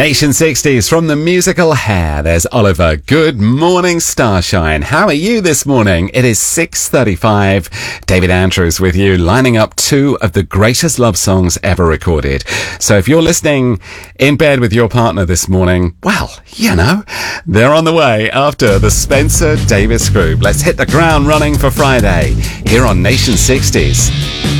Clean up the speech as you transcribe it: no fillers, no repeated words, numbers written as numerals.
Nation 60s from the musical Hair. There's Oliver. Good morning, Starshine. How are you this morning? It is 6:35. David Andrews with you, lining up two of the greatest love songs ever recorded. So if you're listening in bed with your partner this morning, well, you know, they're on the way after the Spencer Davis Group. Let's hit the ground running for Friday here on Nation 60s.